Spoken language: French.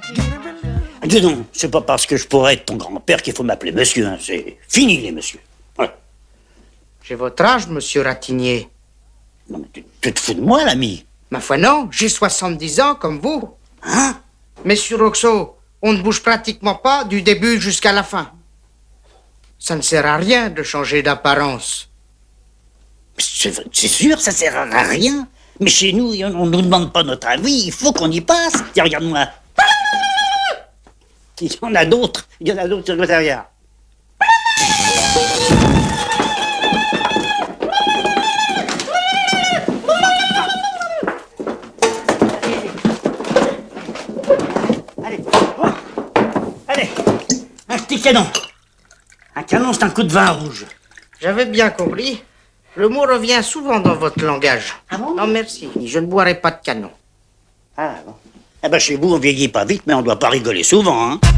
Dis donc, c'est pas parce que je pourrais être ton grand-père qu'il faut m'appeler monsieur, hein. C'est fini les messieurs. Voilà. J'ai votre âge, monsieur Ratignier. Non mais tu te fous de moi, l'ami. Ma foi non, j'ai 70 ans comme vous. Hein? Monsieur Roxo, on ne bouge pratiquement pas du début jusqu'à la fin. Ça ne sert à rien de changer d'apparence. C'est sûr, ça sert à rien. Mais chez nous, on nous demande pas notre avis, il faut qu'on y passe. Tiens, regarde-moi. Il y en a d'autres sur le derrière. Allez, un petit canon. Un canon, c'est un coup de vin rouge. J'avais bien compris. Le mot revient souvent dans votre langage. Ah bon? Non, merci. Je ne boirai pas de canon. Ah bon. Eh ben, chez vous, on vieillit pas vite, mais on doit pas rigoler souvent, hein.